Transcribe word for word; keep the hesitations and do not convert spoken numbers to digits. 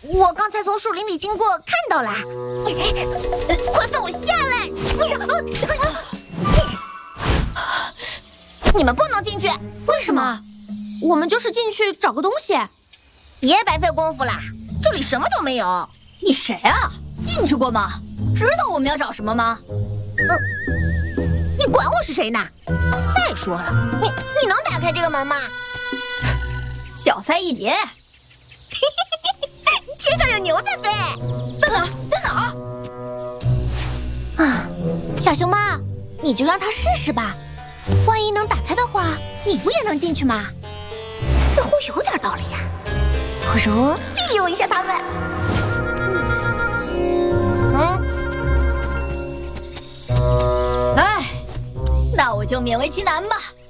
我刚才从树林里经过，看到了。快放我下来！你们不能进去。 为什么？我们就是进去找个东西。 别白费功夫啦，这里什么都没有。 你谁啊？进去过吗？知道我们要找什么吗？ 嗯，你管我是谁呢？再说了，你你能打开这个门吗？ 小菜一碟。 天上有牛在飞， 在哪？在哪儿？啊，小熊猫，你就让它试试吧。万一能打开的话，你不也能进去吗？ 似乎有点道理呀。不如利用一下他们。嗯。 哎，那我就勉为其难吧。